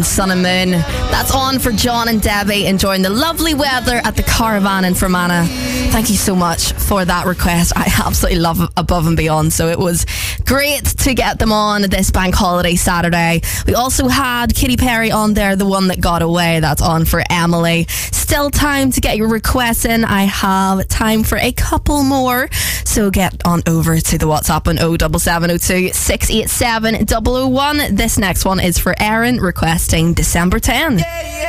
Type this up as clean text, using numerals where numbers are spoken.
Sun and Moon. That's on for John and Debbie enjoying the lovely weather at the Caravan in Fermanagh. Thank you so much for that request. I absolutely love Above and Beyond, so it was great to get them on this bank holiday Saturday. We also had Katy Perry on there, The One That Got Away. That's on for Emily. Still time to get your requests in. I have time for a couple more, so get on over to the WhatsApp on 07702 687 001. This next one is for Erin requesting December 10.